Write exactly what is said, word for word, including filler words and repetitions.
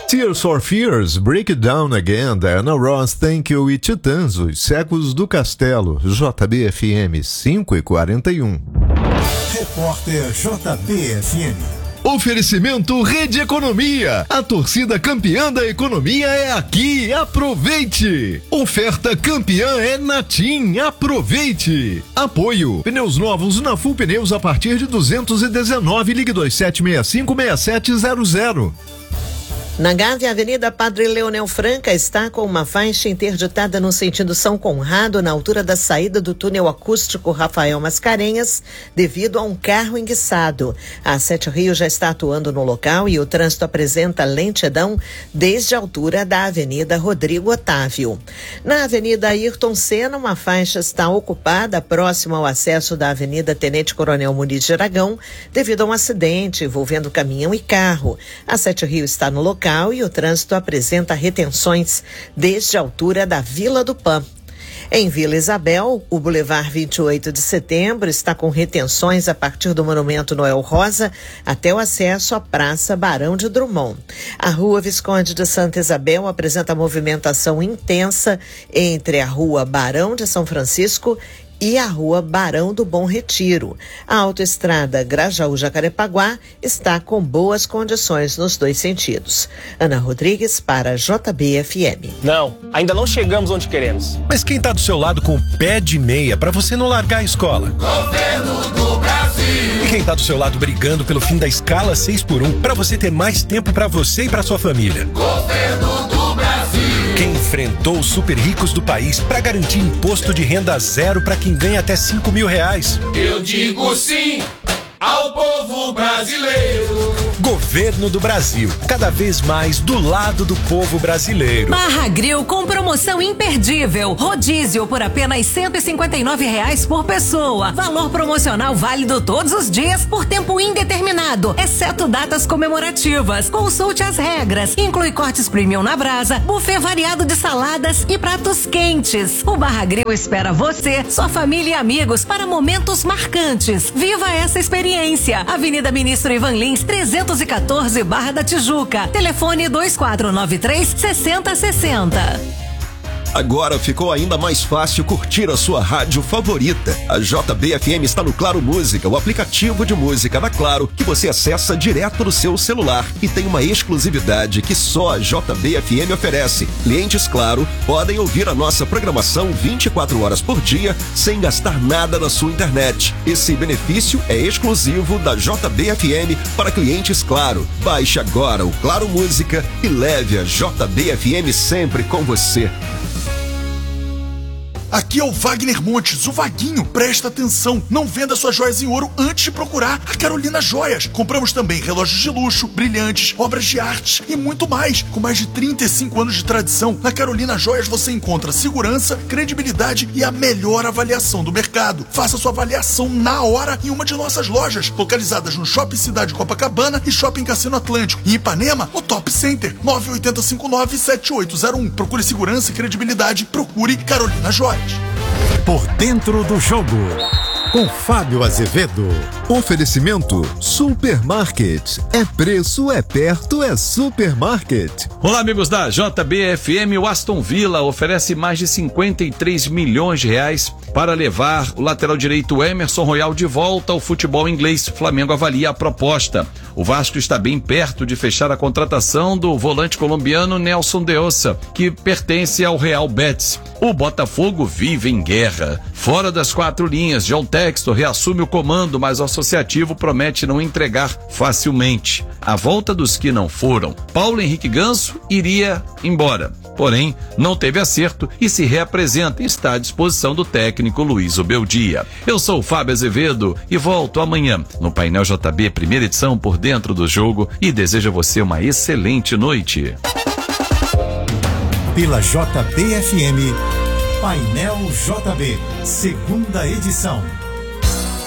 Tears for Fears, Break It Down Again, Diana Ross, Thank You e Titãs, Os Secos do Castelo, J B F M cinco e quarenta e um. Repórter J B F M. Oferecimento Rede Economia. A torcida campeã da economia é aqui. Aproveite. Oferta campeã é na TIM. Aproveite. Apoio. Pneus novos na Full Pneus a partir de duzentos e dezenove. Ligue dois sete seis cinco seis sete zero zero. Na Gávea, Avenida Padre Leonel Franca está com uma faixa interditada no sentido São Conrado, na altura da saída do túnel acústico Rafael Mascarenhas, devido a um carro enguiçado. A Sete Rios já está atuando no local e o trânsito apresenta lentidão desde a altura da Avenida Rodrigo Otávio. Na Avenida Ayrton Senna, uma faixa está ocupada próximo ao acesso da Avenida Tenente Coronel Muniz de Aragão, devido a um acidente envolvendo caminhão e carro. A Sete Rios está no local e o trânsito apresenta retenções desde a altura da Vila do Pan. Em Vila Isabel, o Boulevard vinte e oito de setembro está com retenções a partir do Monumento Noel Rosa até o acesso à Praça Barão de Drummond. A Rua Visconde de Santa Isabel apresenta movimentação intensa entre a Rua Barão de São Francisco e a Rua Barão do Bom Retiro. A autoestrada Grajaú-Jacarepaguá está com boas condições nos dois sentidos. Ana Rodrigues para J B F M. Não, ainda não chegamos onde queremos. Mas quem tá do seu lado com o pé de meia para você não largar a escola? Governo do Brasil. E quem tá do seu lado brigando pelo fim da escala seis por um para você ter mais tempo para você e para sua família? Governo do Brasil. Quem enfrentou os super ricos do país para garantir imposto de renda zero para quem ganha até cinco mil reais? Eu digo sim ao povo brasileiro. Governo do Brasil, cada vez mais do lado do povo brasileiro. Barra Grill com promoção imperdível. Rodízio por apenas cento e cinquenta e nove reais por pessoa. Valor promocional válido todos os dias por tempo indeterminado, exceto datas comemorativas. Consulte as regras. Inclui cortes premium na brasa, buffet variado de saladas e pratos quentes. O Barra Grill espera você, sua família e amigos para momentos marcantes. Viva essa experiência. Avenida Ministro Ivan Lins, trezentos e quatorze, Barra da Tijuca. Telefone dois quatro nove três, seis zero seis zero. Agora ficou ainda mais fácil curtir a sua rádio favorita. A J B F M está no Claro Música, o aplicativo de música da Claro, que você acessa direto no seu celular e tem uma exclusividade que só a J B F M oferece. Clientes Claro podem ouvir a nossa programação vinte e quatro horas por dia sem gastar nada na sua internet. Esse benefício é exclusivo da J B F M para clientes Claro. Baixe agora o Claro Música e leve a J B F M sempre com você. Aqui é o Wagner Montes, o Vaguinho. Presta atenção, não venda suas joias em ouro antes de procurar a Carolina Joias. Compramos também relógios de luxo, brilhantes, obras de arte e muito mais. Com mais de trinta e cinco anos de tradição, na Carolina Joias você encontra segurança, credibilidade e a melhor avaliação do mercado. Faça sua avaliação na hora em uma de nossas lojas, localizadas no Shopping Cidade Copacabana e Shopping Cassino Atlântico. E em Ipanema, no Top Center, nove oito zero cinco nove, sete oito zero um. Procure segurança e credibilidade, procure Carolina Joias. Por dentro do jogo, com Fábio Azevedo. Oferecimento Supermarket. É preço, é perto, é Supermarket. Olá, amigos da J B F M. O Aston Villa oferece mais de cinquenta e três milhões de reais para levar o lateral direito Emerson Royal de volta ao futebol inglês. O Flamengo avalia a proposta. O Vasco está bem perto de fechar a contratação do volante colombiano Nelson de Ossa, que pertence ao Real Betis. O Botafogo vive em guerra. Fora das quatro linhas, John Textor reassume o comando, mas o associativo promete não entregar facilmente. A volta dos que não foram. Paulo Henrique Ganso iria embora, porém não teve acerto e se reapresenta e está à disposição do técnico Luiz Obeldia. Eu sou o Fábio Azevedo e volto amanhã no Painel J B, primeira edição Por Dentro do Jogo, e desejo a você uma excelente noite. Pela J B F M, Painel J B, segunda edição.